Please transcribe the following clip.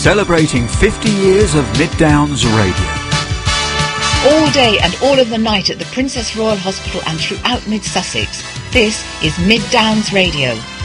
celebrating 50 years of Mid Downs Radio. All day and all of the night at the Princess Royal Hospital and throughout Mid Sussex. This is Mid Downs Radio.